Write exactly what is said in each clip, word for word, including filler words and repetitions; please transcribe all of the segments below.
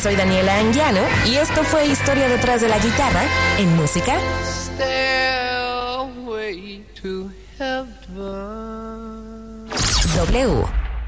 soy Daniela Anguiano y esto fue Historia detrás de la guitarra en música. Stairway to Heaven. W.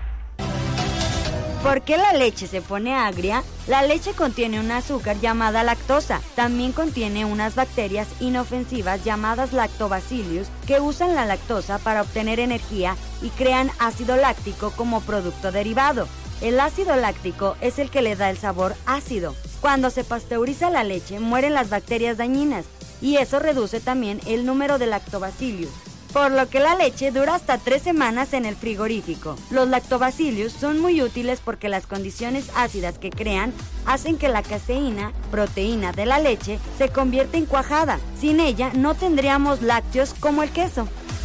¿Por qué la leche se pone agria? La leche contiene un azúcar llamada lactosa. También contiene unas bacterias inofensivas llamadas lactobacillus que usan la lactosa para obtener energía y crean ácido láctico como producto derivado. El ácido láctico es el que le da el sabor ácido. Cuando se pasteuriza la leche, mueren las bacterias dañinas y eso reduce también el número de lactobacillus, por lo que la leche dura hasta tres semanas en el frigorífico. Los lactobacillus son muy útiles porque las condiciones ácidas que crean hacen que la caseína, proteína de la leche, se convierta en cuajada. Sin ella no tendríamos lácteos como el queso.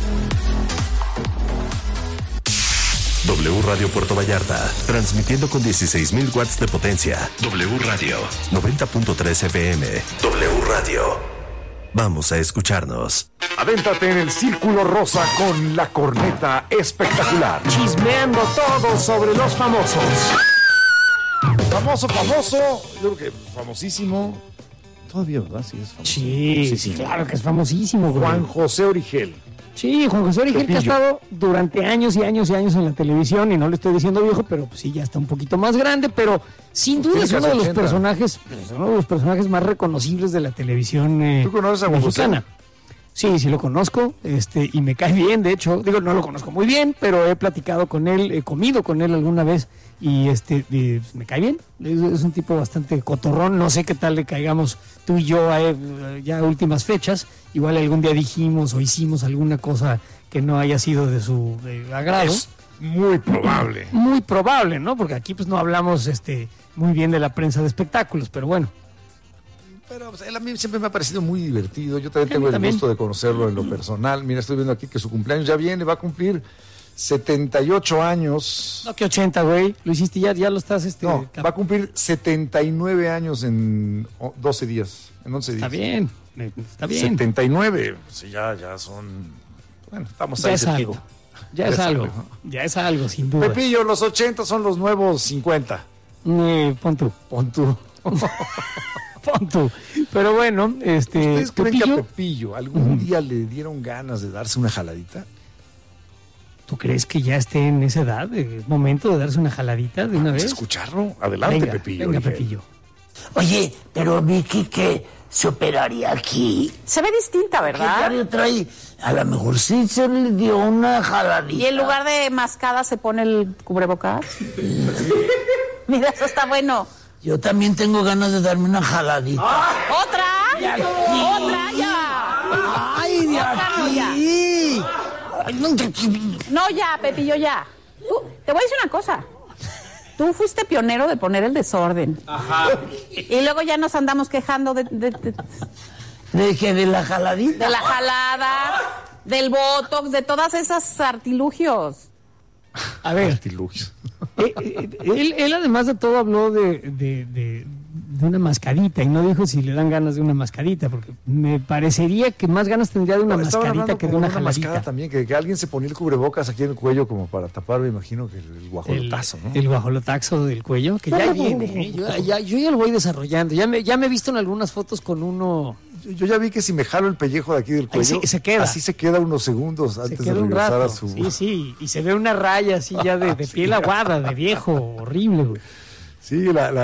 W Radio Puerto Vallarta, transmitiendo con dieciséis mil watts de potencia. W Radio, noventa punto tres F M. W Radio. Vamos a escucharnos. Adéntrate en el Círculo Rosa con la corneta espectacular. Chismeando todo sobre los famosos. Famoso, famoso, yo creo que famosísimo. Todavía, ¿verdad? Sí, es famoso. Sí, sí, sí, claro que es famosísimo, güey. Juan José Origel. Sí, Juan José Origel, que ha estado durante años y años y años en la televisión, y no le estoy diciendo viejo, pero pues sí, ya está un poquito más grande, pero sin duda es uno de los personajes, pues, uno de los personajes más reconocibles de la televisión eh, ¿Tú conoces a Juan mexicana. José? Sí, sí lo conozco, este, y me cae bien, de hecho, digo, no lo conozco muy bien, pero he platicado con él, he comido con él alguna vez, y este, y me cae bien, es, es un tipo bastante cotorrón, no sé qué tal le caigamos tú y yo a él, ya a últimas fechas, igual algún día dijimos o hicimos alguna cosa que no haya sido de su de agrado. Es muy probable. Muy probable, ¿no? Porque aquí pues no hablamos este muy bien de la prensa de espectáculos, pero bueno. Pero pues, él a mí siempre me ha parecido muy divertido. Yo también Sí, tengo el también. gusto de conocerlo en lo personal. Mira, estoy viendo aquí que su cumpleaños ya viene, va a cumplir setenta y ocho años. No, que ochenta, güey. Lo hiciste ya, ya lo estás este. No, cap- va a cumplir setenta y nueve años en o- doce días, en once días. Está bien, eh, está bien. setenta y nueve, pues ya, ya son. Bueno, estamos Ya ahí es cerquita. algo. Ya es algo. Ya es algo, sin duda. Pepillo, los ochenta son los nuevos cincuenta. Eh, pon tú. Pon tú. Pon tú. Pero bueno, este. ¿Ustedes creen que Pepillo, a Pepillo algún día le dieron ganas de darse una jaladita? ¿tú crees que ya esté en esa edad? ¿Es momento de darse una jaladita de una ¿Vamos a vez? escucharlo? Adelante, Venga, Pepillo. venga, dije. Pepillo. Oye, pero Vicky que se operaría aquí. Se ve distinta, ¿Qué ¿verdad? diario trae? A lo mejor sí se le dio una jaladita. Y en lugar de mascada se pone el cubrebocas. Mira, eso está bueno. Yo también tengo ganas de darme una jaladita. ¿Otra? De aquí. ¿Otra? Ya. ¡Ay, de Otra, no, ya. aquí! Ay, no, de aquí. No, ya, Pepillo, ya. Tú, te voy a decir una cosa. Tú fuiste pionero de poner el desorden. Ajá. Y luego ya nos andamos quejando de, de, de, ¿De qué? ¿De la jaladita? de la jalada, del botox, de todas esas artilugios. A ver, Artilugios. eh, eh, él, él además de todo habló de, de, de, de una mascarita y no dijo si le dan ganas de una mascarita, porque me parecería que más ganas tendría de una No, estaban mascarita hablando que de como una una mascarada jaladita. también, que, que alguien se ponía el cubrebocas aquí en el cuello como para tapar, me imagino que el, el guajolotazo, ¿no? El guajolotazo del cuello, que ya viene, ¿eh? yo, ya, yo ya lo voy desarrollando. Ya me, ya me he visto en algunas fotos con uno. Yo, yo ya vi que si me jalo el pellejo de aquí del Ahí cuello, se- se queda. así se queda unos segundos Se antes de queda un regresar rato. a su... Sí, sí, y se ve una raya así ya de, de piel aguada, de viejo, horrible, güey. Sí, la, la,